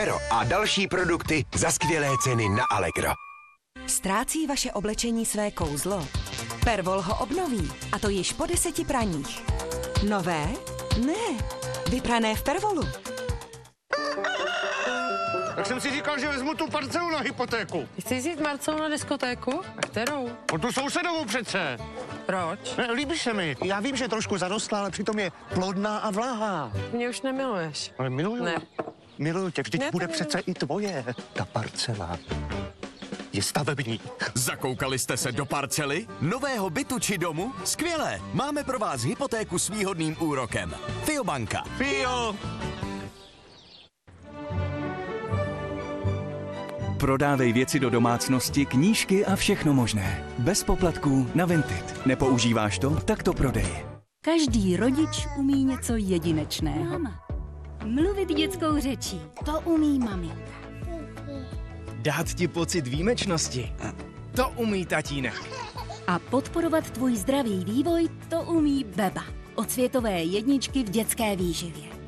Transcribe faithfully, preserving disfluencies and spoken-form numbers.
pero a další produkty za skvělé ceny na Allegro. Ztrácí vaše oblečení své kouzlo? Pervol ho obnoví, a to již po deseti praních. Nové? Ne, vyprané v Pervolu. Tak jsem si říkal, že vezmu tu parcelu na hypotéku. Chci jít Marcelu na diskotéku? A kterou? O tu sousedovou přece. Proč? Ne, líbí se mi. Já vím, že trošku zarostla, ale přitom je plodná a vlahá. Mě už nemiluješ. Ale miluju. Ne. Miluju tě, vždyť Ne, to bude miluju. přece i tvoje. Ta parcela je stavební. Zakoukali jste se do parcely? Nového bytu či domu? Skvělé! Máme pro vás hypotéku s výhodným úrokem. Fiobanka. Fio! Prodávej věci do domácnosti, knížky a všechno možné. Bez poplatků na Vinted. Nepoužíváš to? Tak to prodej. Každý rodič umí něco jedinečného. Mama. Mluvit dětskou řečí. To umí maminka. Dát ti pocit výjimečnosti. To umí tatínek. A podporovat tvůj zdravý vývoj, to umí Beba. Od světové jedničky v dětské výživě.